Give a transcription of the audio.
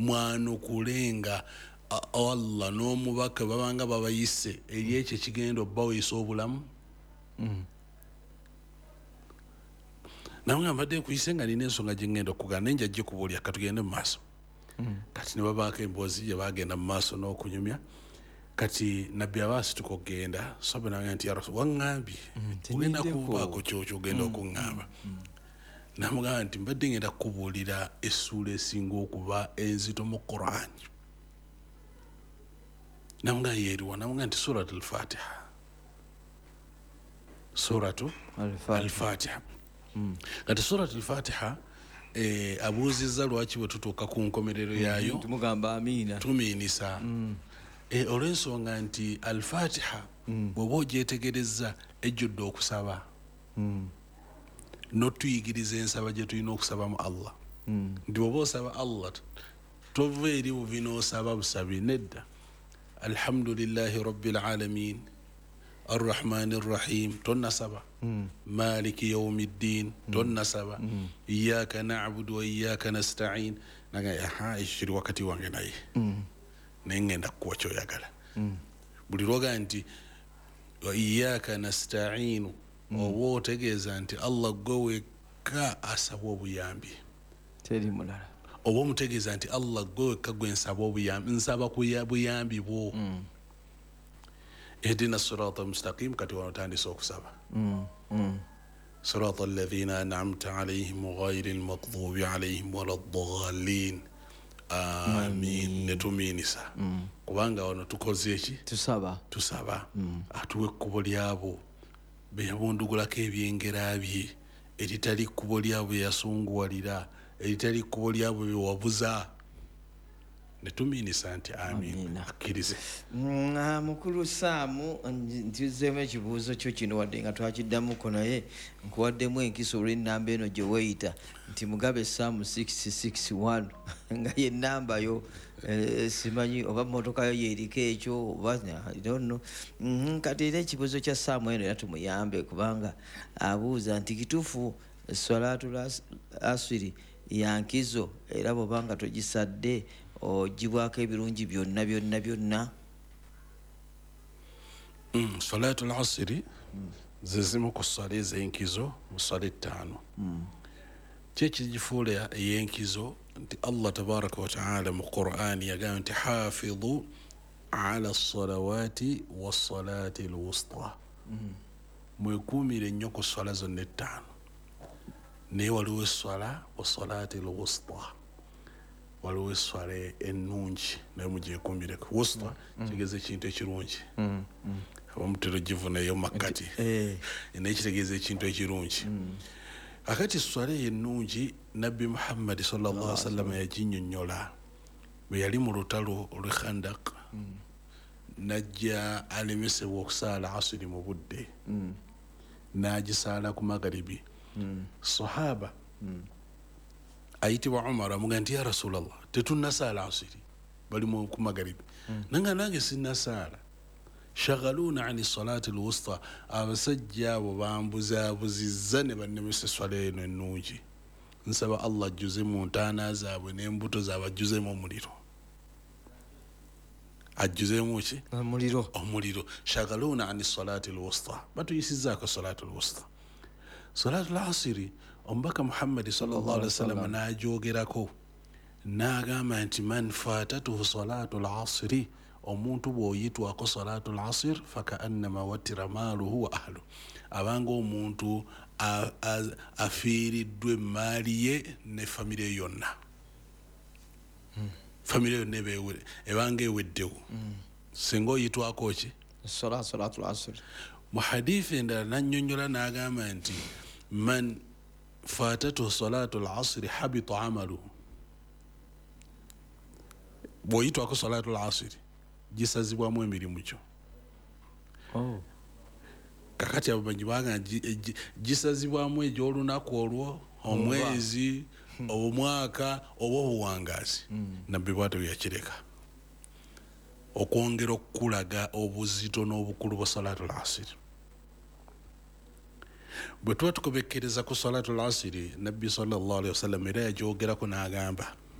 mwano kulenga Allah n'omubaka babanga babayise eri ekyo kigenda obbawisa obulamu. Namwe mbadde kuyise nga nina ensonga gye ngenda okugana nenja gye kubulya katugende mu maaso. Kati ne babaako emboozi gye bagenda mu maaso n'okunyumya. Kati nabbi abaasi tukogenda sobe nange nti ya Rasul wangambye ogenda kubaako kyokyo ogenda okuŋŋamba. Namugamba nti mbadde ngenda kukubuulira essuula esinga okuba enzito mu Qur'an. Namugamba yeeriwa namugamba nti suratu al-Fatiha. Suratu al-Fatiha. Kati suratu al-Fatiha abuuzizza lwaki bwe tutuuka ku nkomerero yaayo tumugamba amiina tumiinisa. Olw'ensonga nti al-Fatiha bw'oba ogyetegerezza ejjudde okusaba n'otuyigiriza ensaba gye tulina okusaba mu Allah. Nti bw'oba osaba Allah tova eri bubi n'osaba busabi nedda. Alhamdulillahi rabbil alamin arrahmani rrahim tonnasaba. Maliki yawmiddin tonnasaba. Iyyaka na'budu wa iyyaka nasta'in naga ekyo kiri wakati wange naye naye ngenda kukuwa kyoyagala. Buli lwoga nti wa iyyaka nasta'inu oba otegeeza nti Allah gwe wekka asaba obuyambi teri mulala. Oba omutegeeza nti Allah gwe wekka gwe nsaba obuyambi nsaba ku buyambi bwo. Ihdina sirata mustaqim kati wanotandisa okusaba. Sirata alladhina an'amta alayhim ghayril maghdubi alayhim waladdallin. Amin. Netumiinisa kubanga wano tukoze eki tusaba atuwe ekkubo lyabo beyabundugulako ebyengera bye eritali kkubo lyabo yasunguwalira eritali kkubo lyabo bewabuza. Netumiinisa nti amin akkirize. Mukulu Saamu ntizeemu ekibuuzo kyo kino wadde nga twakiddamuko naye nkuwaddemu enkisa olw'ennamba eno gye weeyita nti Mugabe Saamu 661 nga ye nnamba yo simanyi oba mmotoka yo yeeriko ekyo oba I don't know. Kati era ekibuuzo kya Saamu eno era tumuyambe kubanga abuuza nti kituufu Salaatul Asiri ya nkizo era bw'obanga togisadde ogibwako ebirungi byonna. Salaatul Asiri ze zimu ku ssala ez'enkizo mu ssala ettaano. Ki ekigifuula ey'enkizo nti Allah tabaraka wa ta'ala mu Qur'an yagamba nti hafidhu ala salawati wassalati alwusta. Mwekuumire nnyo ku ssala zonna ettaano naye waliwo essala wassalati alwusta waliwo essala ennungi naye mugyekuumireko. Wusta kitegeeza ekintu ekirungi abamutero givunayo makkati naye kitegeeza ekintu ekirungi. Akati essala ennungi Nabbi Muhammad sallallahu alaihi wasallam yaginnyonnyola bwe yali mu lutalo olw'e Khandaq najja alemesebwa okusaala asiri mu budde n'agisaala ku magharibi. Sahaba ayitibwa Umar amuga nti ya Rasulallah tetunnasaala asiri bali ku magharibi nange sinnasaala. Shaghaluna ani salati alwusta abasajja abo bambuzabuzizza ne bannemesa esswala eno ennungi. Nsaba Allah ajjuze mu ntaana zaabwe n'embuto zaabwe ajjuzemu omuliro. Ajjuzemu ki? Omuliro. Shaghaluna ani salati alwusta batuyisizzaako salati alwusta. Salatu al-Asiri omubaka Muhammad sallallahu alaihi wasallam n'agyogerako n'agamba nti man fatatuhu salatu al-Asiri omuntu bw'oyitwako salatu al-Asir fakaannama watira maaluhu wa ahlu abanga omuntu afiiriddwa emaali ye ne famire yonna. Famire yonna ebanga eweddewo singa oyitwako ki salatu al-Asr. Mu hadithi endala n'annyonnyola n'agamba nti man fatatuhu salatu al-Asri habita amaluhu. Bw'oyitwako salatu al-Asri gisazibwamu emirimu kyo. Kakati abamanyi bagamba gisazibwamu egy'olunaku olwo omwezi omwaka oba obuwangaazi. Nabbi bw'atyo yakireka okwongera okukulaga obuzito n'obukulu bwa salatu al-Asiri. Bwe tuba tukobekkereza ku salatu al-Asiri Nabbi sallallahu alaihi wasallam era yagyogerako n'agamba